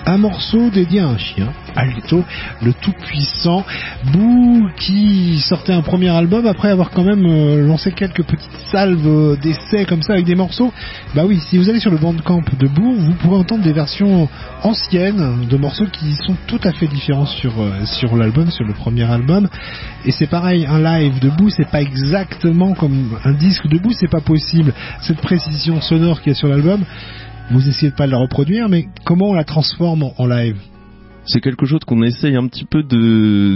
un morceau dédié à un chien, Alto, le tout-puissant. Boo qui sortait un premier album après avoir quand même lancé quelques petites salves d'essais comme ça avec des morceaux. Bah oui, si vous allez sur le Bandcamp de Boo, vous pourrez entendre des versions anciennes de morceaux qui sont tout à fait différents sur l'album, sur le premier album. Et c'est pareil, un live de Boo, c'est pas exactement comme un disque de Boo, c'est pas possible. Cette précision sonore qu'il y a sur l'album, vous essayez de pas la reproduire, mais comment on la transforme en live? C'est quelque chose qu'on essaye un petit peu de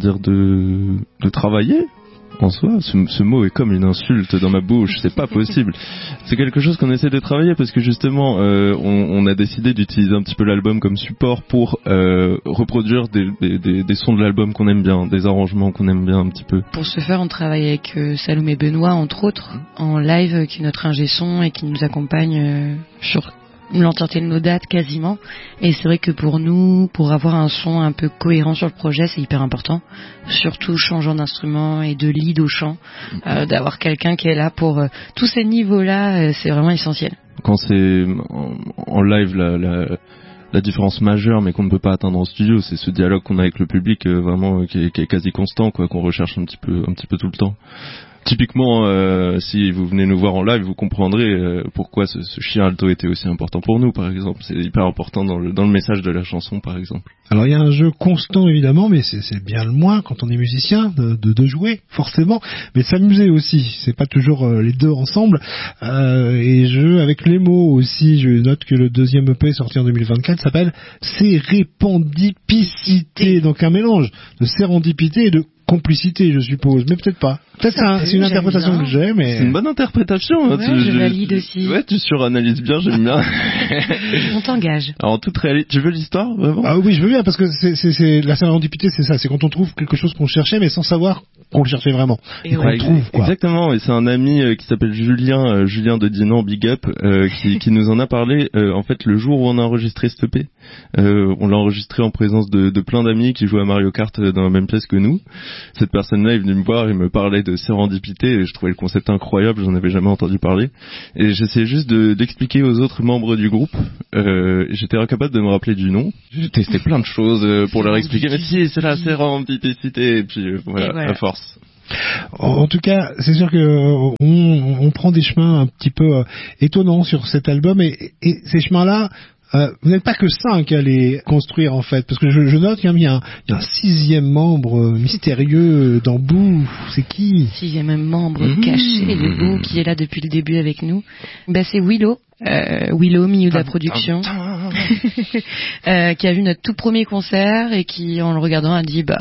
travailler. En soi, ce mot est comme une insulte dans ma bouche, c'est pas possible. C'est quelque chose qu'on essaie de travailler parce que justement, on a décidé d'utiliser un petit peu l'album comme support pour reproduire des sons de l'album qu'on aime bien, des arrangements qu'on aime bien un petit peu. Pour ce faire, on travaille avec Salomé Benoît, entre autres, en live, qui est notre ingé son et qui nous accompagne sur l'entièreté de nos dates quasiment. Et c'est vrai que pour nous, pour avoir un son un peu cohérent sur le projet, c'est hyper important, surtout changeant d'instrument et de lead au chant, d'avoir quelqu'un qui est là pour tous ces niveaux-là, c'est vraiment essentiel. Quand c'est en live, la différence majeure, mais qu'on ne peut pas atteindre en studio, c'est ce dialogue qu'on a avec le public, vraiment qui est quasi constant, quoi, qu'on recherche un petit peu tout le temps. Typiquement, si vous venez nous voir en live, vous comprendrez pourquoi ce chien alto était aussi important pour nous, par exemple. C'est hyper important dans le message de la chanson, par exemple. Alors il y a un jeu constant évidemment, mais c'est bien le moins quand on est musicien de jouer forcément, mais de s'amuser aussi. C'est pas toujours les deux ensemble. Et jeu avec les mots aussi. Je note que le deuxième EP sorti en 2024 s'appelle Sérépendipicité, donc un mélange de sérendipité et de complicité, je suppose, mais peut-être pas. Peut-être c'est une interprétation que j'ai, mais... C'est une bonne interprétation. Ouais, je valide aussi. Ouais, tu suranalyses bien, j'aime bien. On t'engage. Alors, en toute réalité, tu veux l'histoire, vraiment? Ah oui, je veux bien, parce que c'est la sérendipité, c'est ça. C'est quand on trouve quelque chose qu'on cherchait, mais sans savoir qu'on le cherchait vraiment. Et qu'on le trouve, quoi. Exactement, et c'est un ami qui s'appelle Julien de Dinan, Big Up, qui nous en a parlé, en fait, le jour où on a enregistré cet EP. On l'a enregistré en présence de plein d'amis qui jouent à Mario Kart dans la même pièce que nous. Cette personne-là est venue me voir et me parlait de sérendipité et je trouvais le concept incroyable, j'en avais jamais entendu parler. Et j'essayais juste d'expliquer aux autres membres du groupe. J'étais incapable de me rappeler du nom. J'ai testé plein de choses pour leur expliquer. Mais si, c'est la sérendipité. Et puis voilà, à force. En tout cas, c'est sûr que on prend des chemins un petit peu étonnants sur cet album et ces chemins-là, vous n'êtes pas que 5 à les construire en fait, parce que je note qu'il y a un 6e membre mystérieux dans Boo. C'est qui? 6e membre caché de Boo qui est là depuis le début avec nous. Ben c'est Willow. Milieu de la production, qui a vu notre tout premier concert et qui, en le regardant, a dit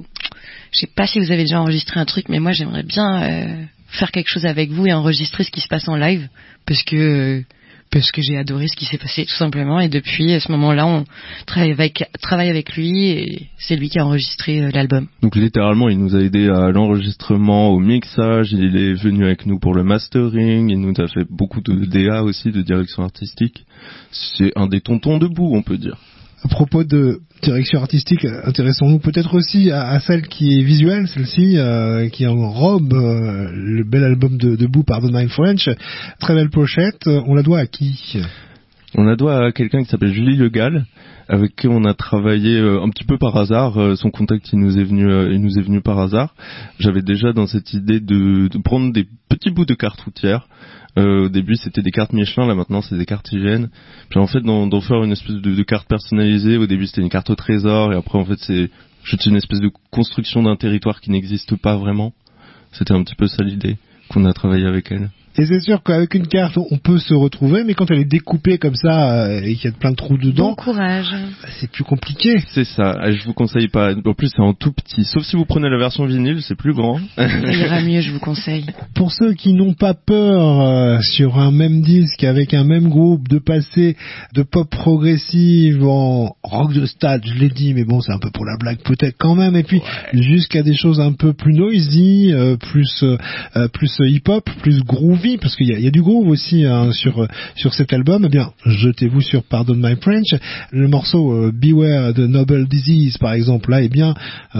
je sais pas si vous avez déjà enregistré un truc, mais moi j'aimerais bien faire quelque chose avec vous et enregistrer ce qui se passe en live, parce que j'ai adoré ce qui s'est passé tout simplement, et depuis ce moment-là on travaille avec lui et c'est lui qui a enregistré l'album. Donc littéralement il nous a aidé à l'enregistrement, au mixage, il est venu avec nous pour le mastering, il nous a fait beaucoup de DA aussi, de direction artistique. C'est un des tontons debout, on peut dire. À propos de direction artistique, intéressons-nous peut-être aussi à celle qui est visuelle, celle-ci, qui enrobe le bel album de Boo, Pardon My French. Très belle pochette. On la doit à qui? On la doit à quelqu'un qui s'appelle Julie Le Gall, avec qui on a travaillé un petit peu par hasard. Son contact il nous est venu par hasard. J'avais déjà dans cette idée de prendre des petits bouts de cartes routières. Au début c'était des cartes Michelin, là maintenant c'est des cartes hygiène. Puis en fait d'en faire une espèce de carte personnalisée. Au début c'était une carte au trésor et après en fait c'est juste une espèce de construction d'un territoire qui n'existe pas vraiment. C'était un petit peu ça l'idée qu'on a travaillé avec elle. Et c'est sûr qu'avec une carte, on peut se retrouver, mais quand elle est découpée comme ça et qu'il y a plein de trous dedans, bon courage. C'est plus compliqué. C'est ça. Je vous conseille pas. En plus, c'est en tout petit. Sauf si vous prenez la version vinyle, c'est plus grand. Ça ira mieux, je vous conseille. Pour ceux qui n'ont pas peur sur un même disque avec un même groupe de passer de pop progressive en rock de stade, je l'ai dit, mais bon, c'est un peu pour la blague peut-être quand même. Et puis jusqu'à des choses un peu plus noisy, plus hip-hop, plus groovy. Parce qu'il y a du groove aussi sur cet album. Eh bien, jetez-vous sur Pardon My French. Le morceau Beware the Noble Disease, par exemple, là, est bien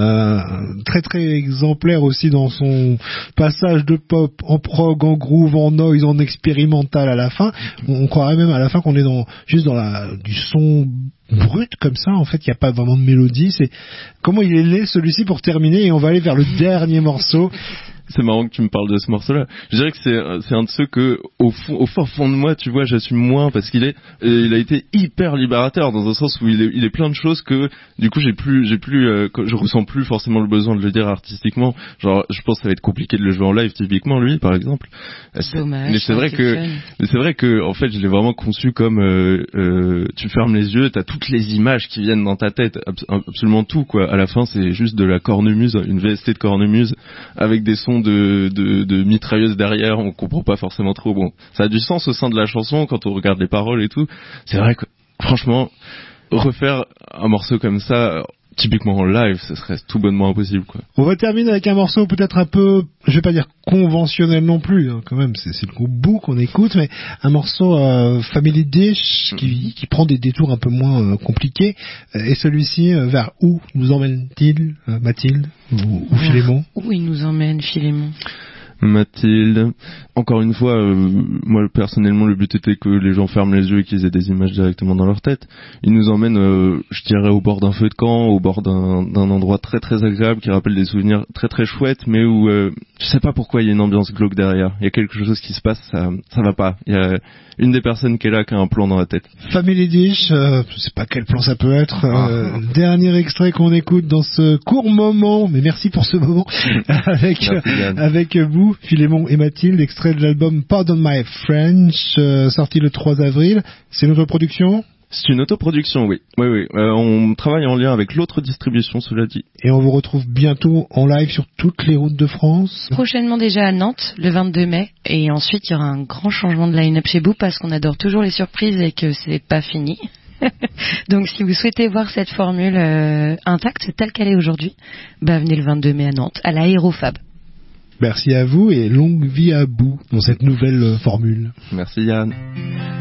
très très exemplaire aussi dans son passage de pop en prog, en groove, en noise, en expérimental à la fin. On croirait même à la fin qu'on est juste dans du son brut comme ça, en fait, il n'y a pas vraiment de mélodie. C'est comment il est laid celui-ci pour terminer, et on va aller vers le dernier morceau. C'est marrant que tu me parles de ce morceau-là. Je dirais que c'est un de ceux que, au fort fond de moi, tu vois, j'assume moins parce il a été hyper libérateur dans un sens où il est plein de choses que, du coup, je ressens plus forcément le besoin de le dire artistiquement. Genre, je pense que ça va être compliqué de le jouer en live, typiquement, lui, par exemple. Dommage. Mais c'est vrai que, en fait, je l'ai vraiment conçu comme, tu fermes les yeux, t'as toutes les images qui viennent dans ta tête, absolument tout, quoi. À la fin, c'est juste de la cornemuse, une VST de cornemuse, avec des sons de mitrailleuse derrière, on comprend pas forcément trop. Bon, ça a du sens au sein de la chanson quand on regarde les paroles et tout. C'est vrai que, franchement, refaire un morceau comme ça, typiquement en live, ce serait tout bonnement impossible, quoi. On va terminer avec un morceau peut-être un peu, je vais pas dire conventionnel non plus, hein, quand même, c'est le groupe Boo qu'on écoute, mais un morceau Family Dish qui prend des détours un peu moins compliqués. Et celui-ci, vers où nous emmène-t-il, Mathilde ou Philémon? Où il nous emmène, Philémon? Mathilde, encore une fois, moi personnellement le but était que les gens ferment les yeux et qu'ils aient des images directement dans leur tête. Il nous emmène, je dirais, au bord d'un feu de camp, au bord d'un endroit très très agréable qui rappelle des souvenirs très très chouettes, mais où je sais pas pourquoi il y a une ambiance glauque derrière. Il y a quelque chose qui se passe, ça va pas. Il y a une des personnes qui est là qui a un plan dans la tête. Family Dish, je sais pas quel plan ça peut être. Dernier extrait qu'on écoute dans ce court moment, mais merci pour ce moment avec vous, Philémon et Mathilde, extrait de l'album Pardon My French, sorti le 3 avril. C'est notre production? C'est une autoproduction, oui. Oui. On travaille en lien avec l'autre distribution, cela dit. Et on vous retrouve bientôt en live sur toutes les routes de France. Prochainement déjà à Nantes, le 22 mai. Et ensuite, il y aura un grand changement de line-up chez Boo parce qu'on adore toujours les surprises et que c'est pas fini. Donc si vous souhaitez voir cette formule intacte, telle qu'elle est aujourd'hui, venez le 22 mai à Nantes, à l'Aérofab. Merci à vous et longue vie à Boo dans cette nouvelle formule. Merci Yann.